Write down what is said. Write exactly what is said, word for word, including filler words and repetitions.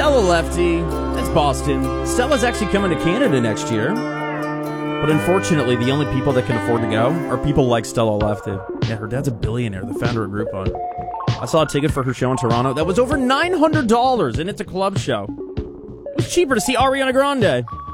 Stella Lefty. That's Boston. Stella's actually coming to Canada next year. But unfortunately, the only people that can afford to go are people like Stella Lefty. Yeah, her dad's a billionaire, the founder of Groupon. I saw a ticket for her show in Toronto that was over nine hundred dollars, and it's a club show. It was cheaper to see Ariana Grande.